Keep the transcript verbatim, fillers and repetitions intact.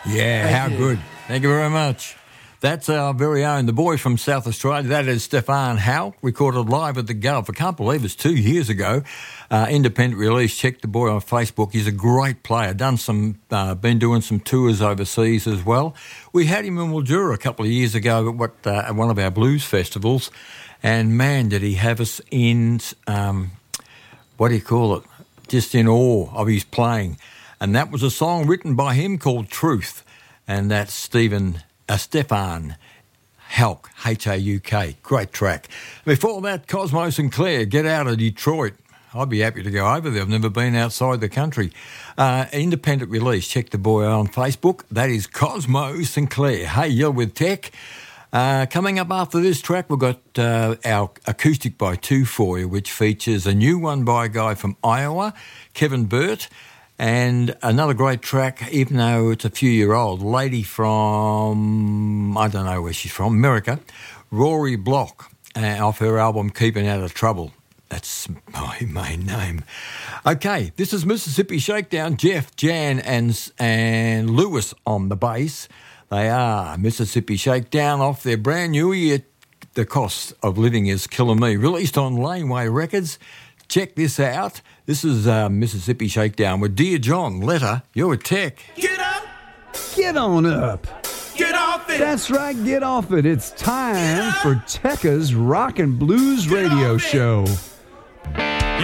Yeah, Thank how you. good. Thank you very much. That's our very own, the boy from South Australia. That is Stefan Hauck, recorded live at the Gov. I can't believe it's two years ago. Uh, independent release. Check the boy on Facebook. He's a great player. Done some, uh, been doing some tours overseas as well. We had him in Mildura a couple of years ago at what uh, at one of our blues festivals, and man, did he have us in um, what do you call it? Just in awe of his playing. And that was a song written by him called Truth, and that's Stephen. Uh, Stefan Hauck, H A U K. Great track. Before that, Cosmo Sinclair, Get Out of Detroit. I'd be happy to go over there. I've never been outside the country. Uh, independent release. Check the boy out on Facebook. That is Cosmo Sinclair. Hey, you're with Tech. Uh, coming up after this track, we've got uh, our Acoustic by Two for you, which features a new one by a guy from Iowa, Kevin Burt. And another great track, even though it's a few year old, lady from, I don't know where she's from, America, Rory Block, uh, off her album Keeping Out of Trouble. That's my main name. Okay, this is Mississippi Shakedown. Jeff, Jan and, and Lewis on the bass. They are Mississippi Shakedown off their brand new year, The Cost of Living is Killing Me, released on Laneway Records. Check this out. This is uh, Mississippi Shakedown with Dear John. Letter, you're a Tech. Get up, Get on up. get off it. That's right, get off it. It's time for Tekka's Rock and Blues Get Radio off it. Show.